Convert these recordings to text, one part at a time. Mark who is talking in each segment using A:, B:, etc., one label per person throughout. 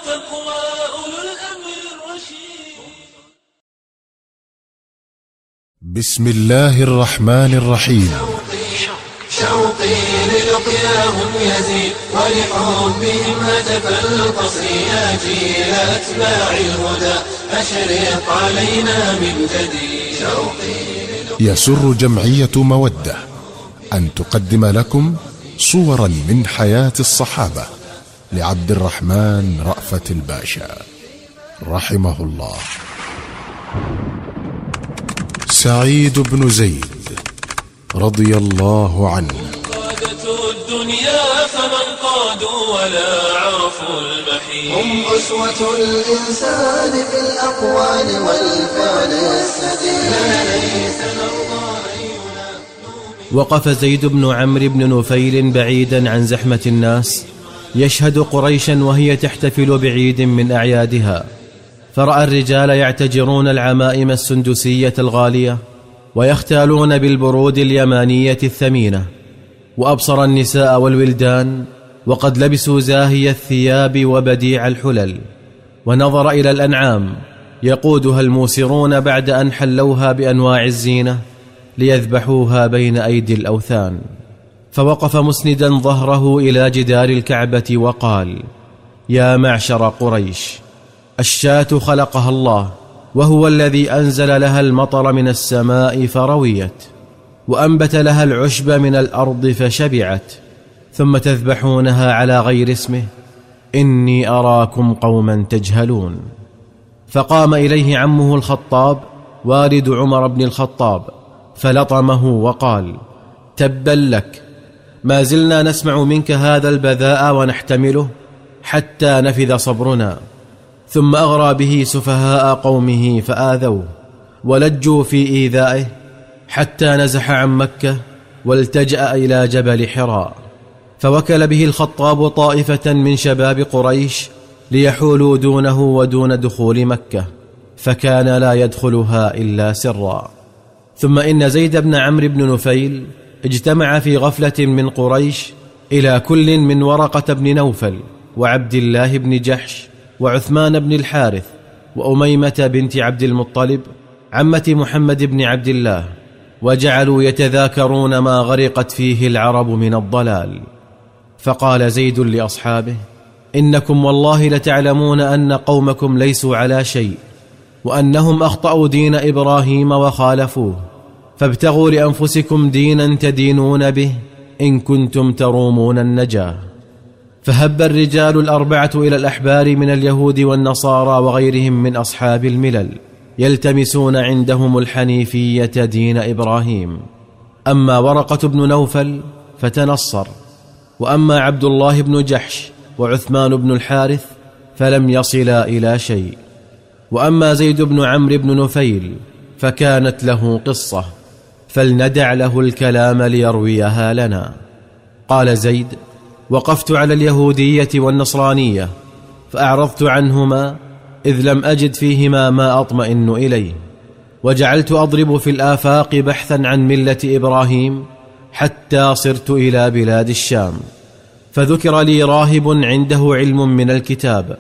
A: التقوى أولو الأمر الرشيد.
B: بسم الله الرحمن الرحيم.
A: شوقي للقياهم يزيد ولحبهم هتف القصر يا جيل أتباع الهدى أشرق علينا من جديد.
B: يسر جمعية مودة أن تقدم لكم صورا من حياة الصحابة لعبد الرحمن رأفت الباشا رحمه الله. سعيد بن زيد رضي الله عنه.
A: قادته الدنيا فمن قادوا ولا عرفوا المحيط.
C: هم أسوة الإنسان في الأقوال والفعل السديد. ليس نرضى أن
D: وقف زيد بن عمرو بن نفيل بعيدا عن زحمة الناس يشهد قريشا وهي تحتفل بعيد من أعيادها، فرأى الرجال يعتجرون العمائم السندسية الغالية ويختالون بالبرود اليمانية الثمينة، وأبصر النساء والولدان وقد لبسوا زاهي الثياب وبديع الحلل، ونظر إلى الأنعام يقودها الموسرون بعد أن حلوها بأنواع الزينة ليذبحوها بين أيدي الأوثان، فوقف مسندا ظهره إلى جدار الكعبة وقال: يا معشر قريش، الشاة خلقها الله، وهو الذي أنزل لها المطر من السماء فرويت، وأنبت لها العشب من الأرض فشبعت، ثم تذبحونها على غير اسمه. إني أراكم قوما تجهلون. فقام إليه عمه الخطاب والد عمر بن الخطاب فلطمه وقال: تبا لك، ما زلنا نسمع منك هذا البذاء ونحتمله حتى نفذ صبرنا. ثم أغرى به سفهاء قومه فآذوه ولجوا في إيذائه حتى نزح عن مكة والتجأ إلى جبل حراء، فوكل به الخطاب طائفة من شباب قريش ليحولوا دونه ودون دخول مكة، فكان لا يدخلها إلا سرا. ثم إن زيد بن عمرو بن نفيل اجتمع في غفلة من قريش إلى كل من ورقة بن نوفل وعبد الله بن جحش وعثمان بن الحارث وأميمة بنت عبد المطلب عمة محمد بن عبد الله، وجعلوا يتذاكرون ما غرقت فيه العرب من الضلال. فقال زيد لأصحابه: إنكم والله لتعلمون أن قومكم ليسوا على شيء، وأنهم أخطأوا دين إبراهيم وخالفوه، فابتغوا لأنفسكم دينا تدينون به إن كنتم ترومون النجاة. فهب الرجال الأربعة إلى الأحبار من اليهود والنصارى وغيرهم من أصحاب الملل يلتمسون عندهم الحنيفية دين إبراهيم. أما ورقة بن نوفل فتنصر، وأما عبد الله بن جحش وعثمان بن الحارث فلم يصلا إلى شيء. وأما زيد بن عمرو بن نفيل فكانت له قصة، فلندع له الكلام ليرويها لنا. قال زيد: وقفت على اليهودية والنصرانية فأعرضت عنهما إذ لم أجد فيهما ما أطمئن إليه، وجعلت أضرب في الآفاق بحثا عن ملة إبراهيم حتى صرت إلى بلاد الشام، فذكر لي راهب عنده علم من الكتاب،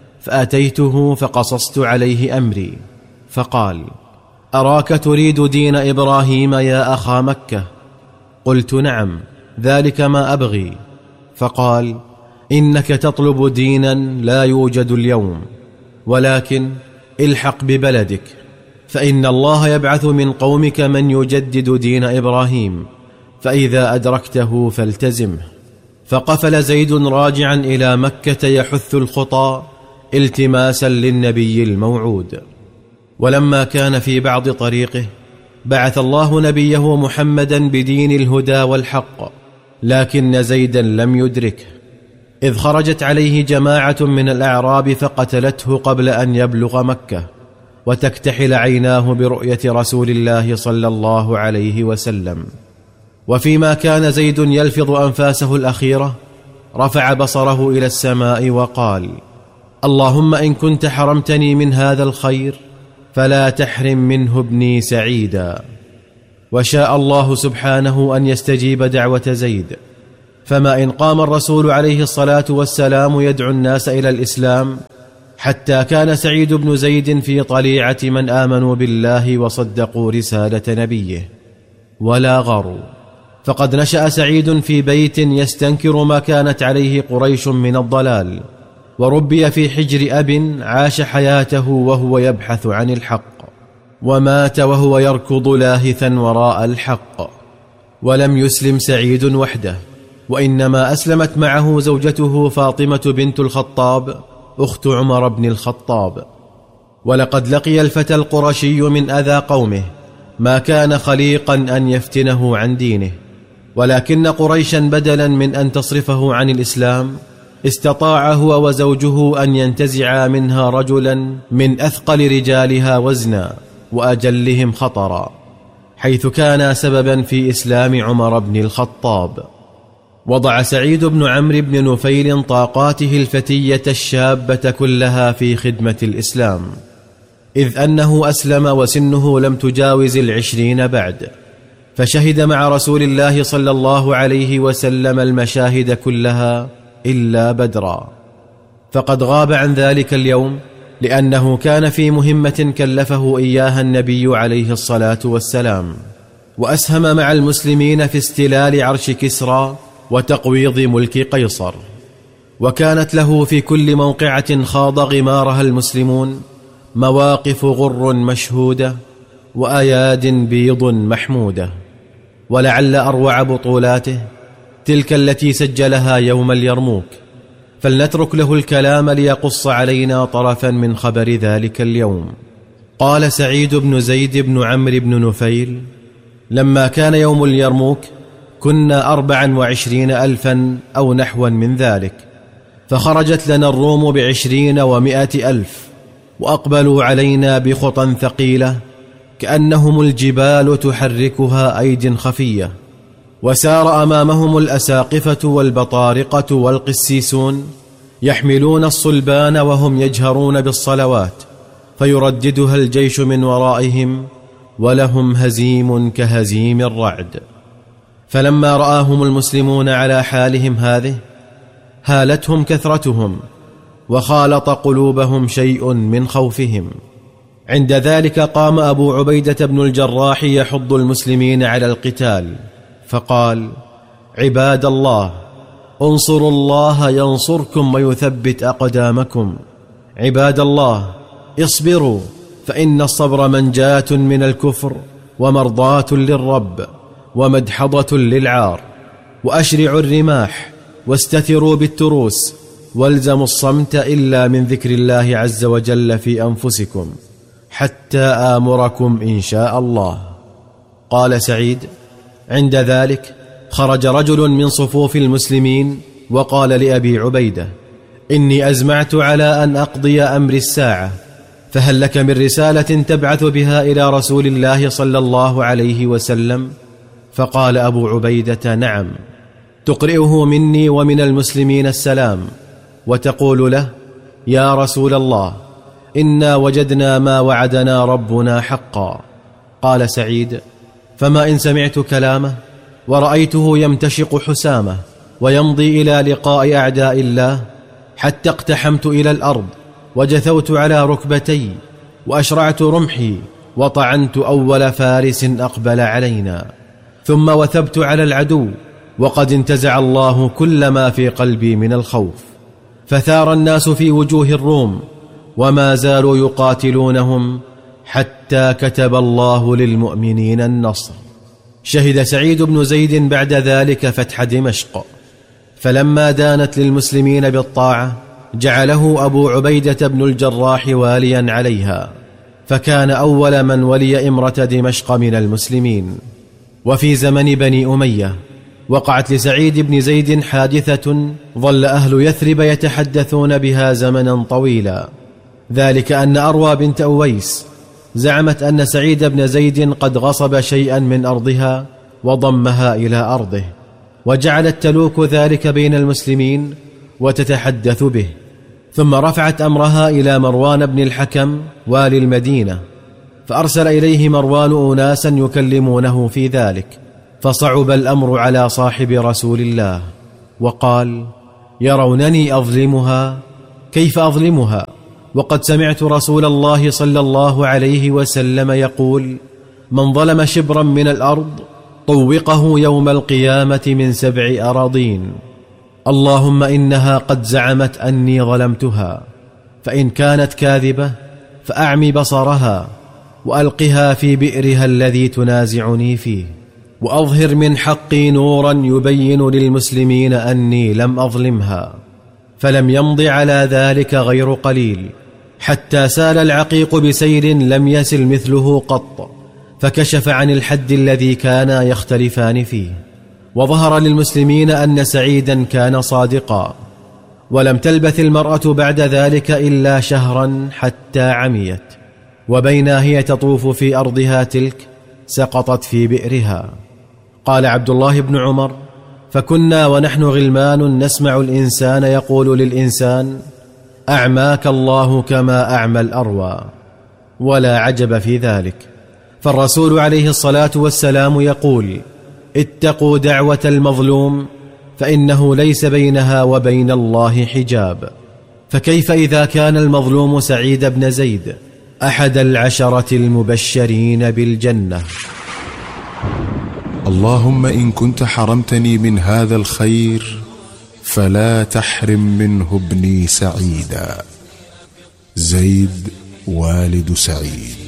D: فأتيته فقصصت عليه أمري، فقال: أراك تريد دين إبراهيم يا أخا مكة؟ قلت: نعم، ذلك ما أبغي. فقال: إنك تطلب دينا لا يوجد اليوم، ولكن الحق ببلدك، فإن الله يبعث من قومك من يجدد دين إبراهيم، فإذا أدركته فالتزمه. فقفل زيد راجعا إلى مكة يحث الخطى التماسا للنبي الموعود. ولما كان في بعض طريقه بعث الله نبيه محمدا بدين الهدى والحق، لكن زيدا لم يدركه، إذ خرجت عليه جماعة من الأعراب فقتلته قبل أن يبلغ مكة، وتكتحل عيناه برؤية رسول الله صلى الله عليه وسلم. وفيما كان زيد يلفظ أنفاسه الأخيرة رفع بصره إلى السماء وقال: اللهم إن كنت حرمتني من هذا الخير فلا تحرم منه ابني سعيدا. وشاء الله سبحانه أن يستجيب دعوة زيد، فما إن قام الرسول عليه الصلاة والسلام يدعو الناس إلى الإسلام حتى كان سعيد بن زيد في طليعة من آمنوا بالله وصدقوا رسالة نبيه ولا غاروا. فقد نشأ سعيد في بيت يستنكر ما كانت عليه قريش من الضلال، وربي في حجر أب عاش حياته وهو يبحث عن الحق، ومات وهو يركض لاهثا وراء الحق. ولم يسلم سعيد وحده، وإنما أسلمت معه زوجته فاطمة بنت الخطاب أخت عمر بن الخطاب. ولقد لقي الفتى القرشي من أذى قومه ما كان خليقا أن يفتنه عن دينه، ولكن قريشا بدلا من أن تصرفه عن الإسلام استطاع هو وزوجه أن ينتزعا منها رجلا من أثقل رجالها وزنا وأجلهم خطرا، حيث كان سببا في إسلام عمر بن الخطاب. وضع سعيد بن عمرو بن نفيل طاقاته الفتية الشابة كلها في خدمة الإسلام، إذ أنه أسلم وسنه لم تجاوز 20 بعد، فشهد مع رسول الله صلى الله عليه وسلم المشاهد كلها إلا بدرا. فقد غاب عن ذلك اليوم لأنه كان في مهمة كلفه إياها النبي عليه الصلاة والسلام، وأسهم مع المسلمين في استلال عرش كسرى وتقويض ملك قيصر. وكانت له في كل موقعة خاض غمارها المسلمون مواقف غر مشهودة وأياد بيض محمودة. ولعل أروع بطولاته تلك التي سجلها يوم اليرموك، فلنترك له الكلام ليقص علينا طرفا من خبر ذلك اليوم. قال سعيد بن زيد بن عمرو بن نفيل: لما كان يوم اليرموك كنا 24,000 أو نحوا من ذلك، فخرجت لنا الروم 20 و100 ألف، وأقبلوا علينا بخطى ثقيلة كأنهم الجبال تحركها أيد خفية، وسار أمامهم الأساقفة والبطارقة والقسيسون يحملون الصلبان وهم يجهرون بالصلوات، فيرددها الجيش من ورائهم ولهم هزيم كهزيم الرعد. فلما رآهم المسلمون على حالهم هذه هالتهم كثرتهم، وخالط قلوبهم شيء من خوفهم. عند ذلك قام أبو عبيدة بن الجراح يحض المسلمين على القتال، فقال: عباد الله، انصروا الله ينصركم ويثبت أقدامكم. عباد الله، اصبروا، فإن الصبر منجاة من الكفر ومرضاة للرب ومدحضة للعار. وأشرعوا الرماح واستثروا بالتروس، والزموا الصمت إلا من ذكر الله عز وجل في أنفسكم حتى آمركم إن شاء الله. قال سعيد: عند ذلك خرج رجل من صفوف المسلمين وقال لأبي عبيدة: إني أزمعت على أن أقضي أمر الساعة، فهل لك من رسالة تبعث بها إلى رسول الله صلى الله عليه وسلم؟ فقال أبو عبيدة: نعم، تقرئه مني ومن المسلمين السلام، وتقول له: يا رسول الله، إنا وجدنا ما وعدنا ربنا حقا. قال سعيد: فما إن سمعت كلامه ورأيته يمتشق حسامه ويمضي إلى لقاء أعداء الله، حتى اقتحمت إلى الأرض وجثوت على ركبتي وأشرعت رمحي وطعنت أول فارس أقبل علينا، ثم وثبت على العدو، وقد انتزع الله كل ما في قلبي من الخوف. فثار الناس في وجوه الروم، وما زالوا يقاتلونهم حتى كتب الله للمؤمنين النصر. شهد سعيد بن زيد بعد ذلك فتح دمشق، فلما دانت للمسلمين بالطاعة جعله أبو عبيدة بن الجراح واليا عليها، فكان أول من ولي إمرة دمشق من المسلمين. وفي زمن بني أمية وقعت لسعيد بن زيد حادثة ظل أهل يثرب يتحدثون بها زمنا طويلا، ذلك أن أروى بنت أويس زعمت أن سعيد بن زيد قد غصب شيئا من أرضها وضمها إلى أرضه، وجعلت تلوك ذلك بين المسلمين وتتحدث به، ثم رفعت أمرها إلى مروان بن الحكم والي المدينة، فأرسل إليه مروان أناسا يكلمونه في ذلك، فصعب الأمر على صاحب رسول الله، وقال: يرونني أظلمها؟ كيف أظلمها وقد سمعت رسول الله صلى الله عليه وسلم يقول: من ظلم شبرا من الأرض طوقه يوم القيامة من 7 أراضين. اللهم إنها قد زعمت أني ظلمتها، فإن كانت كاذبة فأعمي بصرها وألقها في بئرها الذي تنازعني فيه، وأظهر من حقي نورا يبين للمسلمين أني لم أظلمها. فلم يمض على ذلك غير قليل حتى سال العقيق بسيل لم يسل مثله قط، فكشف عن الحد الذي كانا يختلفان فيه، وظهر للمسلمين أن سعيدا كان صادقا. ولم تلبث المرأة بعد ذلك إلا شهرا حتى عميت، وبينا هي تطوف في أرضها تلك سقطت في بئرها. قال عبد الله بن عمر: فكنا ونحن غلمان نسمع الإنسان يقول للإنسان: أعماك الله كما أعمى الأروى. ولا عجب في ذلك، فالرسول عليه الصلاة والسلام يقول: اتقوا دعوة المظلوم فإنه ليس بينها وبين الله حجاب. فكيف إذا كان المظلوم سعيد بن زيد أحد 10 المبشرين بالجنة؟
B: اللهم إن كنت حرمتني من هذا الخير فلا تحرم منه ابني سعيدا. زيد والد سعيد.